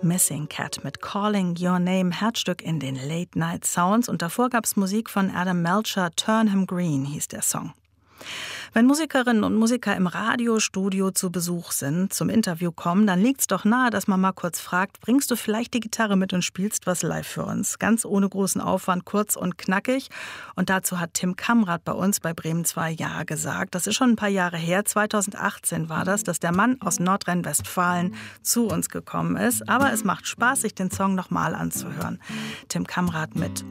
Missing Cat mit Calling Your Name, Herzstück in den Late Night Sounds. Und davor gab es Musik von Adam Melcher, Turn Him Green hieß der Song. Wenn Musikerinnen und Musiker im Radiostudio zu Besuch sind, zum Interview kommen, dann liegt's doch nahe, dass man mal kurz fragt, bringst du vielleicht die Gitarre mit und spielst was live für uns? Ganz ohne großen Aufwand, kurz und knackig. Und dazu hat Tim Kamrat bei uns bei Bremen 2 Ja gesagt. Das ist schon ein paar Jahre her, 2018 war das, dass der Mann aus Nordrhein-Westfalen zu uns gekommen ist. Aber es macht Spaß, sich den Song nochmal anzuhören. Tim Kamrat mit